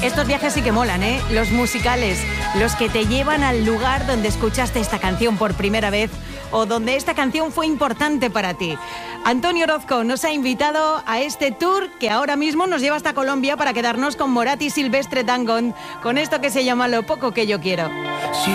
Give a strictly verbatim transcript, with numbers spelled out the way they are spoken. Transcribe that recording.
Estos viajes sí que molan, ¿eh? Los musicales, los que te llevan al lugar donde escuchaste esta canción por primera vez o donde esta canción fue importante para ti. Antonio Orozco nos ha invitado a este tour que ahora mismo nos lleva hasta Colombia para quedarnos con Morat y Silvestre Dangond con esto que se llama Lo poco que yo quiero.